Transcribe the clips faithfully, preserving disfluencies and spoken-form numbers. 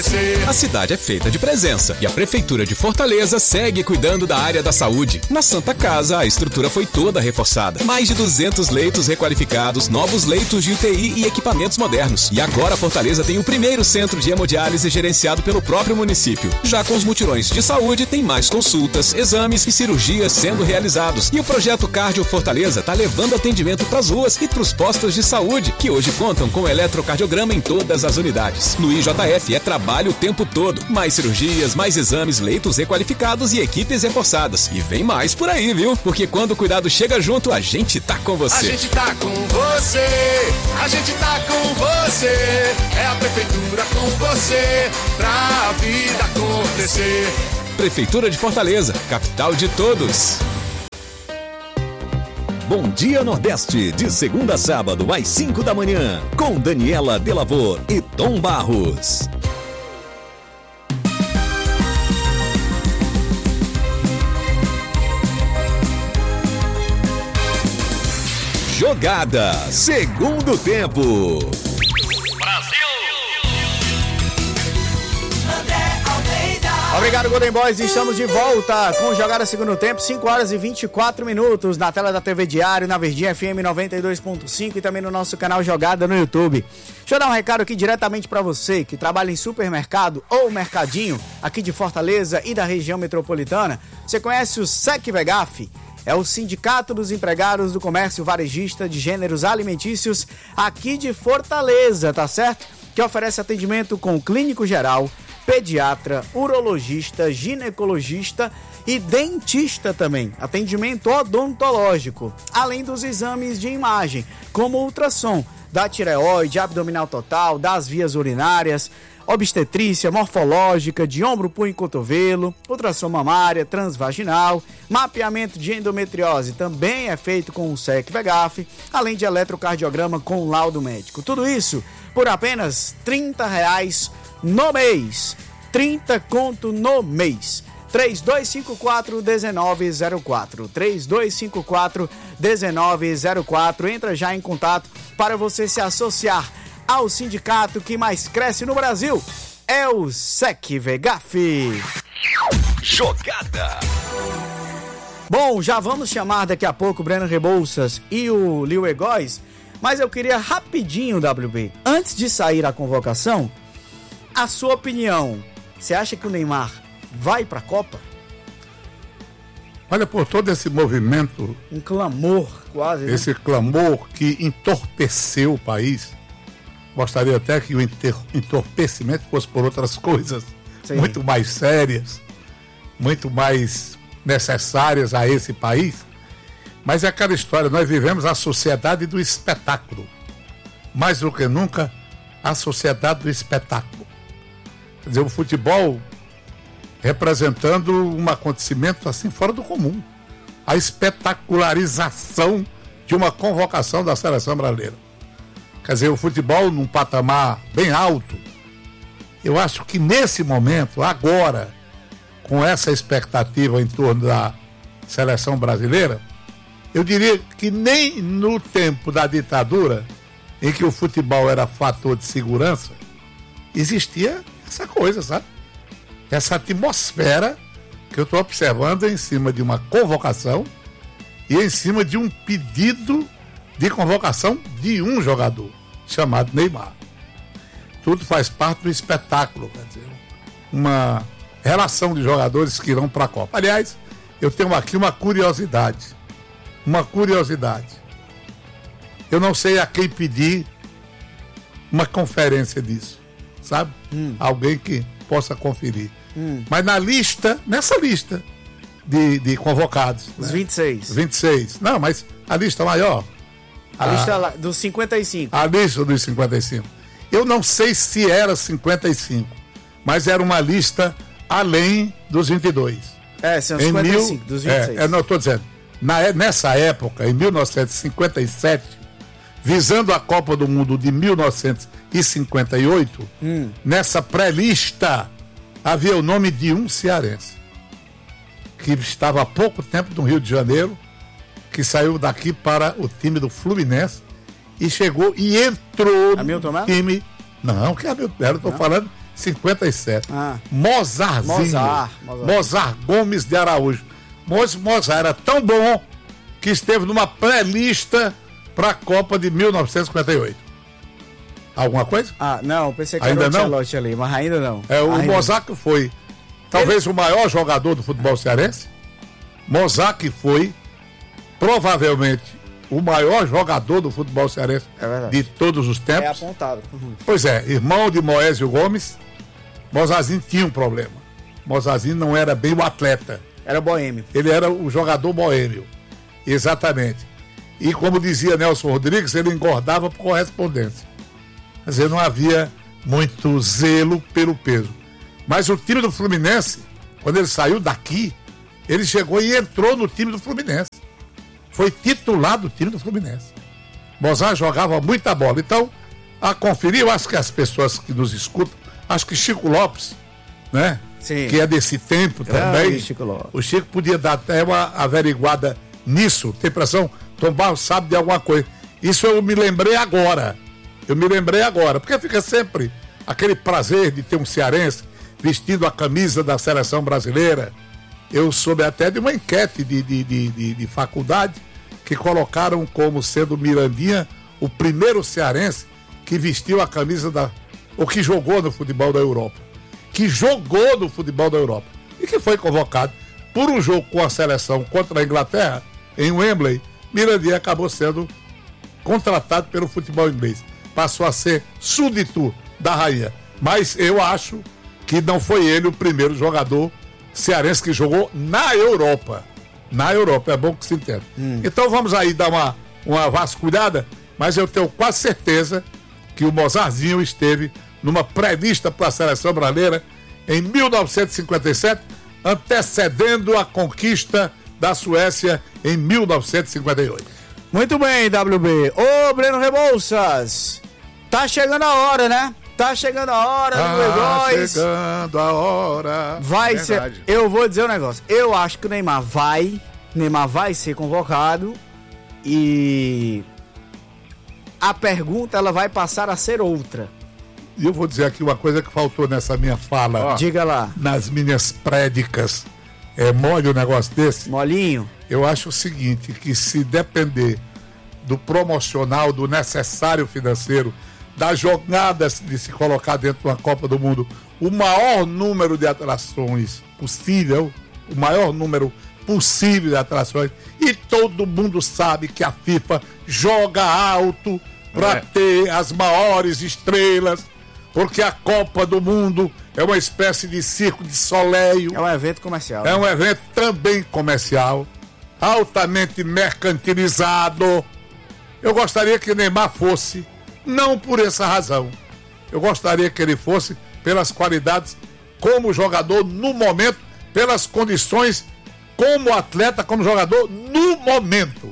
acontecer. A cidade é feita de presença e a Prefeitura de Fortaleza segue cuidando da área da saúde. Na Santa Casa, a estrutura foi toda reforçada. Mais de duzentos leitos requalificados, novos leitos de U T I e equipamentos modernos. E agora Fortaleza tem o primeiro centro de hemodiálise gerenciado pelo próprio município. Já com os mutirões de saúde, tem mais consultas, exames e cirurgias sendo realizados. E o projeto Cardio Fortaleza está levando atendimento para as ruas e para os postos de saúde, que hoje contam com eletrocardiograma em todas as unidades. No I J F é trabalho o tempo todo. Mais cirurgias, mais exames, leitos requalificados e equipes reforçadas. E vem mais por aí, viu? Porque quando o cuidado chega junto, a gente tá com você. A gente tá com você, a gente tá com você. É a Prefeitura com você, pra vida acontecer. Prefeitura de Fortaleza, capital de todos. Bom Dia Nordeste, de segunda a sábado às cinco da manhã, com Daniela Delavor e Tom Barros. Jogada, segundo tempo. Obrigado, Golden Boys. Estamos de volta com Jogada Segundo Tempo, cinco horas e vinte e quatro minutos, na tela da T V Diário, na Verdinha F M noventa e dois ponto cinco e também no nosso canal Jogada no YouTube. Deixa eu dar um recado aqui diretamente para você que trabalha em supermercado ou mercadinho aqui de Fortaleza e da região metropolitana. Você conhece o SECVEGAF? É o Sindicato dos Empregados do Comércio Varejista de Gêneros Alimentícios aqui de Fortaleza, tá certo? Que oferece atendimento com clínico geral, pediatra, urologista, ginecologista e dentista também. Atendimento odontológico, além dos exames de imagem, como ultrassom da tireoide, abdominal total, das vias urinárias, obstetrícia, morfológica, de ombro, punho e cotovelo, ultrassom mamária, transvaginal, mapeamento de endometriose também é feito com o SECVEGAF, além de eletrocardiograma com laudo médico. Tudo isso por apenas trinta reais no mês. trinta conto no mês. três dois cinco quatro, um nove zero quatro. três dois cinco quatro, um nove zero quatro. Entra já em contato para você se associar ao sindicato que mais cresce no Brasil. É o SECVEGAF. Jogada. Bom, já vamos chamar daqui a pouco o Breno Rebouças e o Lil Egóis, mas eu queria rapidinho, W B, antes de sair a convocação, a sua opinião. Você acha que o Neymar vai para a Copa? Olha, por todo esse movimento, um clamor quase, né? Esse clamor que entorpeceu o país, gostaria até que o entorpecimento fosse por outras coisas, sim, muito mais sérias, muito mais necessárias a esse país. Mas é aquela história, nós vivemos a sociedade do espetáculo. Mais do que nunca, a sociedade do espetáculo. Quer dizer, o futebol representando um acontecimento assim fora do comum. A espetacularização de uma convocação da seleção brasileira. Quer dizer, o futebol num patamar bem alto. Eu acho que nesse momento, agora, com essa expectativa em torno da seleção brasileira, eu diria que nem no tempo da ditadura, em que o futebol era fator de segurança, existia essa coisa, sabe? Essa atmosfera que eu estou observando em cima de uma convocação e em cima de um pedido de convocação de um jogador, chamado Neymar. Tudo faz parte do espetáculo, quer dizer, uma relação de jogadores que irão para a Copa. Aliás, eu tenho aqui uma curiosidade, uma curiosidade. Eu não sei a quem pedir uma conferência disso, sabe? Hum. Alguém que possa conferir. Hum. Mas na lista, nessa lista de, de convocados. Os né? vinte e seis. vinte e seis. Não, mas a lista maior. A, a lista dos cinquenta e cinco. A lista dos cinquenta e cinco. Eu não sei se era cinquenta e cinco, mas era uma lista além dos vinte e dois. É, são cinquenta e cinco, mil, dos vinte e seis. É, é, não, estou dizendo. Na, nessa época, em mil novecentos e cinquenta e sete, visando a Copa do Mundo de mil novecentos e cinquenta e oito, hum. nessa pré-lista havia o nome de um cearense, que estava há pouco tempo no Rio de Janeiro, que saiu daqui para o time do Fluminense e chegou e entrou Hamilton no time... Não, que Hamilton, eu estou falando cinquenta e sete. Ah. Mozarzinho. Mozart, Mozart. Mozart Gomes de Araújo. Mozart era tão bom que esteve numa pré-lista para a Copa de mil novecentos e cinquenta e oito. Alguma coisa? Ah, não, pensei que ainda era o não? Ancelotti ali, mas ainda não. É, o ainda Mozart que foi talvez Ele... o maior jogador do futebol cearense. Mozart que foi provavelmente o maior jogador do futebol cearense é de todos os tempos. É apontado. Uhum. Pois é, irmão de Moésio Gomes. Mozarzinho tinha um problema. Mozarzinho não era bem o atleta. Era boêmio. Ele era o jogador boêmio. Exatamente. E como dizia Nelson Rodrigues, ele engordava por correspondência. Quer dizer, não havia muito zelo pelo peso. Mas o time do Fluminense, quando ele saiu daqui, ele chegou e entrou no time do Fluminense. Foi titular do time do Fluminense. Mozart jogava muita bola. Então, a conferir, eu acho que as pessoas que nos escutam, acho que Chico Lopes, né? Sim. Que é desse tempo também. Ah, Chico Lopes. O Chico podia dar até uma averiguada nisso. Tem impressão? Tom Barros sabe de alguma coisa. Isso eu me lembrei agora. Eu me lembrei agora. Porque fica sempre aquele prazer de ter um cearense vestindo a camisa da seleção brasileira. Eu soube até de uma enquete de, de, de, de, de faculdade que colocaram como sendo Mirandinha o primeiro cearense que vestiu a camisa da... ou que jogou no futebol da Europa. Que jogou no futebol da Europa. E que foi convocado por um jogo com a seleção contra a Inglaterra, em Wembley. Mirandinha acabou sendo contratado pelo futebol inglês. Passou a ser súdito da rainha. Mas eu acho que não foi ele o primeiro jogador cearense que jogou na Europa. Na Europa, é bom que se entenda. Hum. Então vamos aí dar uma, uma vasculhada, mas eu tenho quase certeza que o Mozarzinho esteve numa pré-lista para a seleção brasileira em mil novecentos e cinquenta e sete, antecedendo a conquista da Suécia em mil novecentos e cinquenta e oito. Muito bem, W B. Ô, Breno Rebouças, tá chegando a hora, né? Tá chegando a hora do Tá negócio. chegando a hora. Vai Verdade. ser. Eu vou dizer um negócio. Eu acho que o Neymar vai. Neymar vai ser convocado. E a pergunta ela vai passar a ser outra. E eu vou dizer aqui uma coisa que faltou nessa minha fala. Oh. Diga lá. Nas minhas prédicas. É mole um negócio desse? Molinho? Eu acho o seguinte, que se depender do promocional, do necessário financeiro, da jogada de se colocar dentro de uma Copa do Mundo, o maior número de atrações possível, o maior número possível de atrações, e todo mundo sabe que a FIFA joga alto para é. ter as maiores estrelas, porque a Copa do Mundo é uma espécie de circo de soleil. É um evento comercial. É um evento também comercial, altamente mercantilizado. Eu gostaria que Neymar fosse, não por essa razão. Eu gostaria que ele fosse pelas qualidades como jogador no momento, pelas condições como atleta, como jogador no momento.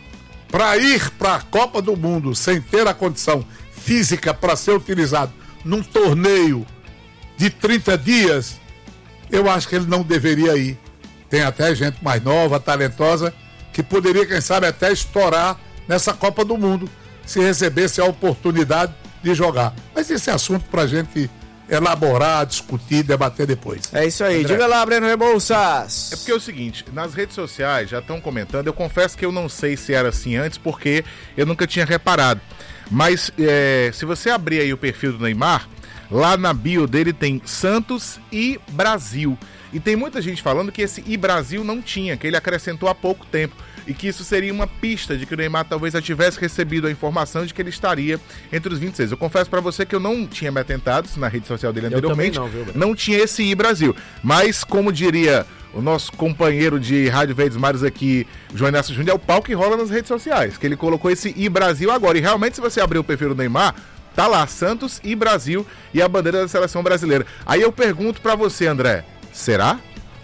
Para ir para a Copa do Mundo sem ter a condição física para ser utilizado num torneio de trinta dias, eu acho que ele não deveria ir. Tem até gente mais nova, talentosa, que poderia, quem sabe, até estourar nessa Copa do Mundo, se recebesse a oportunidade de jogar. Mas esse é assunto para a gente elaborar, discutir, debater depois. É isso aí. André, diga lá, Breno Rebouças. É porque é o seguinte, nas redes sociais já estão comentando, eu confesso que eu não sei se era assim antes, porque eu nunca tinha reparado. Mas é, se você abrir aí o perfil do Neymar, lá na bio dele tem Santos e Brasil. E tem muita gente falando que esse e Brasil não tinha, que ele acrescentou há pouco tempo. E que isso seria uma pista de que o Neymar talvez já tivesse recebido a informação de que ele estaria entre os vinte e seis. Eu confesso pra você que eu não tinha me atentado na rede social dele anteriormente. Eu também não, viu, não tinha esse I Brasil. Mas, como diria o nosso companheiro de Rádio Verdes Mares aqui, João Inácio Júnior, é o pau que rola nas redes sociais. Que ele colocou esse I Brasil agora. E realmente, se você abrir o perfil do Neymar, tá lá, Santos e Brasil e a bandeira da seleção brasileira. Aí eu pergunto pra você, André, será?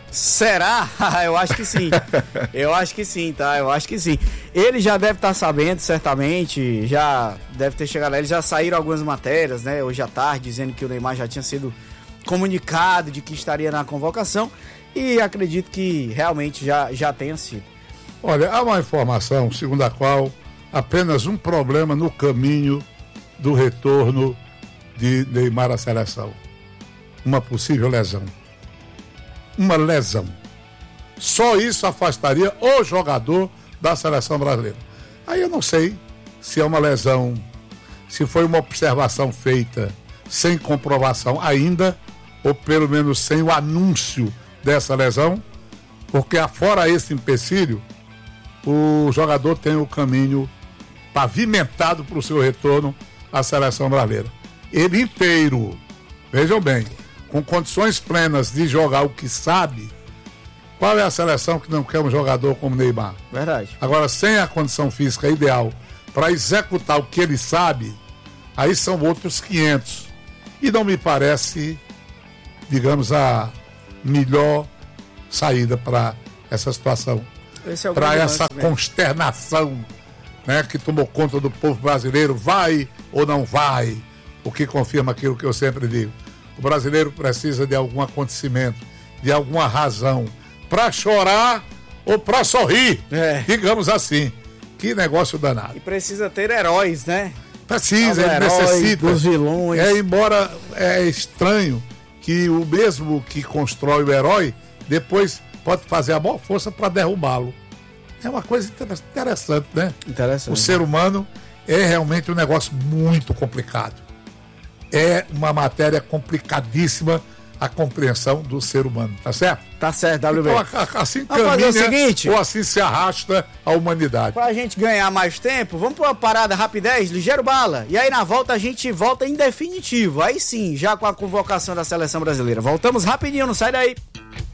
Será? Eu acho que sim. Eu acho que sim, tá? Eu acho que sim. Ele já deve estar sabendo, certamente. Já deve ter chegado lá. Eles já saíram algumas matérias, né? Hoje à tarde, dizendo que o Neymar já tinha sido comunicado de que estaria na convocação. E acredito que realmente já, já tenha sido. Olha, há uma informação segundo a qual apenas um problema no caminho do retorno de Neymar à seleção. uma possível lesão. Uma lesão. Só isso afastaria o jogador da seleção brasileira. Aí eu não sei se é uma lesão, se foi uma observação feita sem comprovação ainda, ou pelo menos sem o anúncio dessa lesão, porque afora esse empecilho, o jogador tem o caminho pavimentado para o seu retorno à seleção brasileira. Ele inteiro, vejam bem, com condições plenas de jogar o que sabe. Qual é a seleção que não quer um jogador como Neymar? Verdade. Agora, sem a condição física ideal para executar o que ele sabe, aí são outros quinhentos. E não me parece, digamos, a melhor saída para essa situação. É para essa consternação, né, que tomou conta do povo brasileiro. Vai ou não vai? O que confirma aquilo que eu sempre digo. O brasileiro precisa de algum acontecimento, de alguma razão, para chorar ou para sorrir, é. digamos assim. Que negócio danado. E precisa ter heróis, né? Precisa, ele heróis, necessita. Os vilões. É, embora é estranho que o mesmo que constrói o herói, depois pode fazer a maior força para derrubá-lo. É uma coisa interessante, né? Interessante. O ser humano é realmente um negócio muito complicado. É uma matéria complicadíssima a compreensão do ser humano, tá certo? Tá certo, W B. Então, assim vamos fazer o seguinte, ou assim se arrasta a humanidade. Pra gente ganhar mais tempo, vamos pra uma parada rapidez, ligeiro bala. E aí na volta a gente volta em definitivo. Aí sim, já com a convocação da seleção brasileira. Voltamos rapidinho, não sai daí.